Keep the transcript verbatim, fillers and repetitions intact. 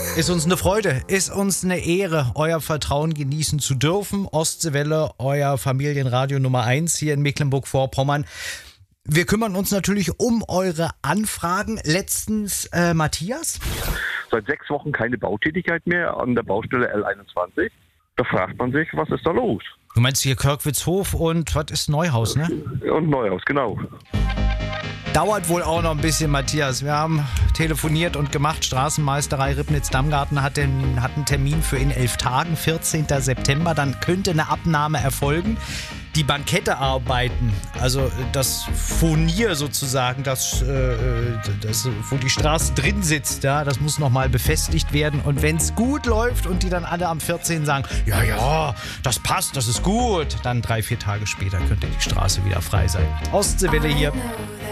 Ist uns eine Freude, ist uns eine Ehre, euer Vertrauen genießen zu dürfen. Ostseewelle, euer Familienradio Nummer eins hier in Mecklenburg-Vorpommern. Wir kümmern uns natürlich um eure Anfragen. Letztens äh, Matthias. Seit sechs Wochen keine Bautätigkeit mehr an der Baustelle L einundzwanzig. Da fragt man sich, was ist da los? Du meinst hier Körkwitzhof und was ist Neuhaus, ne? Und Neuhaus, genau. Dauert wohl auch noch ein bisschen, Matthias. Wir haben telefoniert und gemacht. Straßenmeisterei Ribnitz-Damgarten hat, den, hat einen Termin für in elf Tagen, vierzehnten September. Dann könnte eine Abnahme erfolgen. Die Bankettearbeiten, also das Furnier sozusagen, das, äh, das, wo die Straße drin sitzt, ja, das muss nochmal befestigt werden. Und wenn es gut läuft und die dann alle am vierzehnten sagen, ja, ja, das passt, das ist gut, dann drei, vier Tage später könnte die Straße wieder frei sein. Ostseewelle hier.